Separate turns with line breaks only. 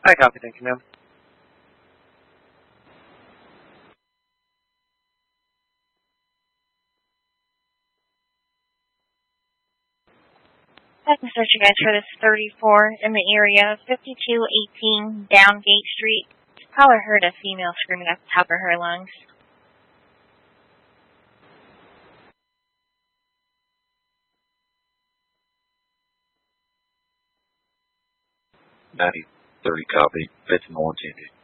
I copy, thank you, ma'am.
I can search you guys for this 34 in the area, 5218 Downgate Street. Caller heard a female screaming at the top of her lungs.
Maddie, 30 copy. Fits no intended.